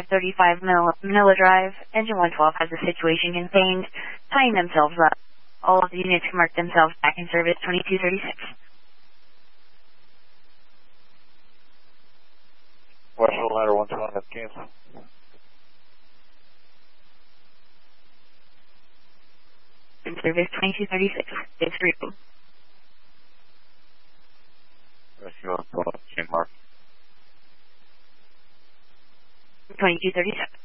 535 Manila Drive. Engine 112 has a situation contained, tying themselves up. All of the units can mark themselves back in service 2236. Westfield Ladder 112, that's cancel. In service 2236. It's reading. Westfield 112, chain mark. 2237.